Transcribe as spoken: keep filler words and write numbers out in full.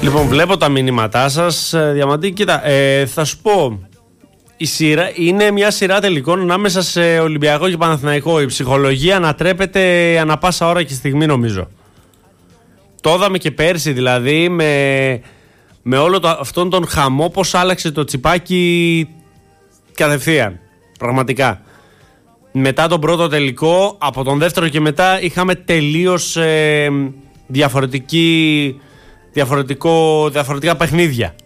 Λοιπόν, βλέπω τα μηνύματά σας, Διαμαντή. Κοίτα, ε, θα σου πω. Η σειρά, είναι μια σειρά τελικών ανάμεσα σε Ολυμπιακό και Παναθηναϊκό. Η ψυχολογία ανατρέπεται ανά πάσα ώρα και στιγμή, νομίζω. Το είδαμε και πέρσι, δηλαδή, με, με όλο το, αυτόν τον χαμό, πώς άλλαξε το τσιπάκι κατευθείαν. Πραγματικά. Μετά τον πρώτο τελικό, από τον δεύτερο και μετά, είχαμε τελείως ε, διαφορετική, διαφορετικό, διαφορετικά παιχνίδια.